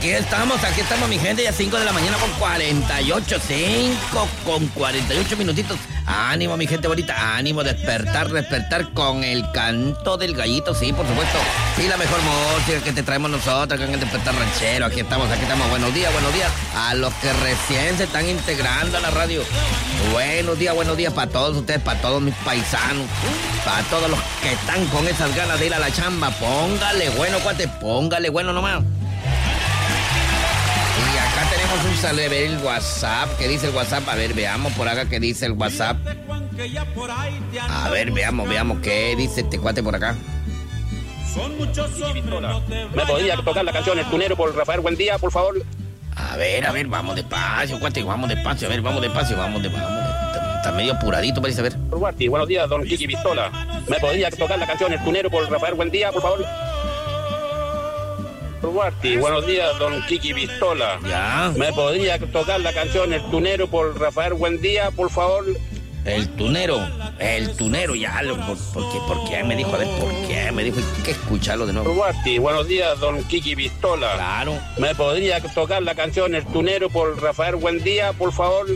Aquí estamos, mi gente, ya 5 de la mañana con 48, 5 con 48 minutitos. Ánimo, mi gente bonita, ánimo, despertar con el canto del gallito, sí, por supuesto. Sí, la mejor música que te traemos nosotros, con el despertar ranchero. Aquí estamos. Buenos días a los que recién se están integrando a la radio. Buenos días para todos ustedes, para todos mis paisanos, para todos los que están con esas ganas de ir a la chamba. Póngale bueno, cuate, póngale bueno nomás. Y acá tenemos un saludo, a ver el WhatsApp, ¿qué dice el WhatsApp? A ver, veamos por acá qué dice el WhatsApp. A ver, veamos qué dice este cuate por acá. ¿Me podría tocar la canción El Tunero por Rafael Buendía, por favor? A ver, vamos despacio, cuate, vamos despacio. Está medio apuradito, parece, a ver. Buenos días, don Kiki Pistola. ¿Me podría tocar la canción El Tunero por Rafael Buendía, por favor? Buenos días, don Kiki Pistola. Ya. ¿Me podría tocar la canción El Tunero por Rafael Buendía, por favor? El tunero, ya, ¿por qué? Me dijo, a ver, ¿por qué? Me dijo, hay que escucharlo de nuevo. Buenos días, don Kiki Pistola. Claro. ¿Me podría tocar la canción El Tunero por Rafael Buendía, por favor?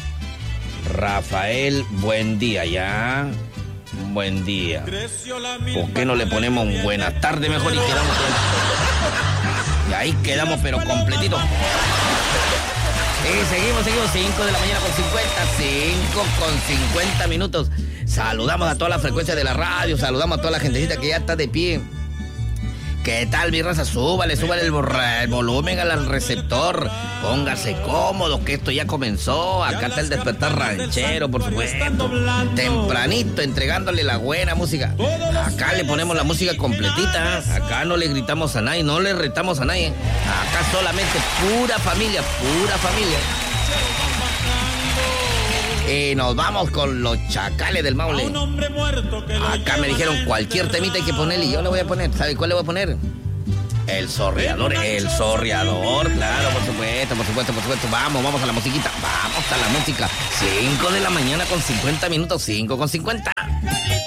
Rafael Buendía, ya. Buen día. ¿Por qué no le ponemos un buenas tardes mejor y quedamos y ahí quedamos, pero completito? Y seguimos, 5 de la mañana con 50 minutos. Saludamos a toda la frecuencia de la radio, saludamos a toda la gentecita que ya está de pie. ¿Qué tal, mi raza? Súbale el volumen al receptor. Póngase cómodo, que esto ya comenzó. Acá está el despertar ranchero, por supuesto. Tempranito, entregándole la buena música. Acá le ponemos la música completita. Acá no le gritamos a nadie, no le retamos a nadie. Acá solamente pura familia. Y nos vamos con los Chacales del Maule. Acá me dijeron cualquier temita hay que ponerle y yo le voy a poner. ¿Sabe cuál le voy a poner? El Zorreador, claro, por supuesto. Vamos a la musiquita, vamos a la música. 5 de la mañana con 50 minutos, 5 con 50.